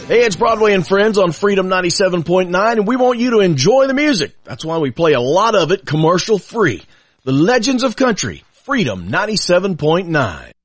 Hey, it's Broadway and Friends on Freedom 97.9, and we want you to enjoy the music. That's why we play a lot of it commercial free. The Legends of Country, Freedom 97.9.